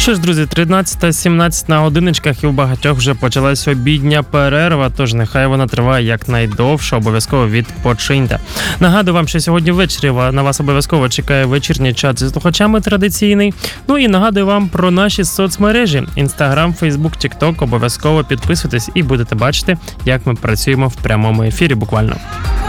Що ж, друзі, 13:17 на годиночках, і у багатьох вже почалась обідня перерва, тож нехай вона триває якнайдовше, обов'язково відпочиньте. Нагадую вам, що сьогодні ввечері на вас обов'язково чекає вечірній чат зі слухачами традиційний. Ну і нагадую вам про наші соцмережі: Instagram, Facebook, TikTok. Обов'язково підписуйтесь і будете бачити, як ми працюємо в прямому ефірі буквально.